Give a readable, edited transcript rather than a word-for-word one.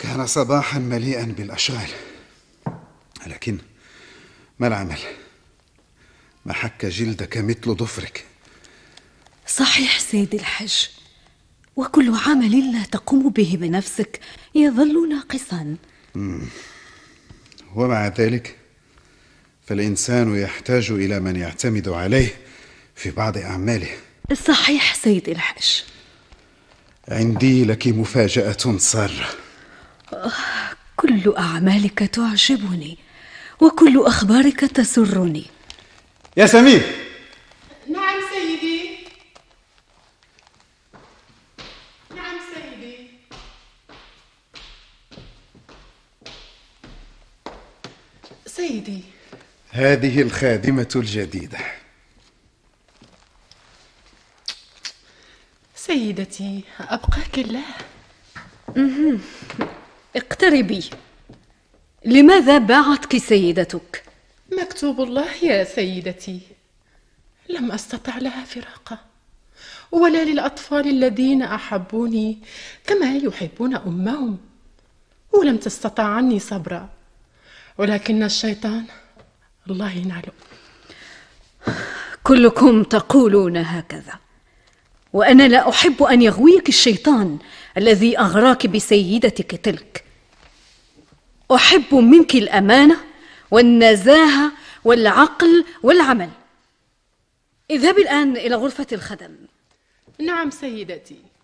كان صباحا مليئا بالأشغال، لكن ما العمل؟ ما حك جلدك مثل ضفرك. صحيح سيدي الحج، وكل عمل لا تقوم به بنفسك يظل ناقصا. ومع ذلك فالإنسان يحتاج إلى من يعتمد عليه في بعض أعماله. صحيح سيدي الحج. عندي لك مفاجأة سارة. كل أعمالك تعجبني وكل أخبارك تسرني. يا سمير. نعم سيدي. نعم سيدي. سيدي، هذه الخادمة الجديدة. سيدتي أبقاك الله. اقتربي. لماذا باعتك سيدتك؟ مكتوب الله يا سيدتي، لم أستطع لها فراقه، ولا للأطفال الذين أحبوني كما يحبون أمهم، ولم تستطع عني صبرا، ولكن الشيطان الله ينعله. كلكم تقولون هكذا، وأنا لا أحب أن يغويك الشيطان الذي أغراك بسيدتك تلك. أحب منك الأمانة والنزاهة والعقل والعمل. اذهبي الآن إلى غرفة الخدم. نعم سيدتي.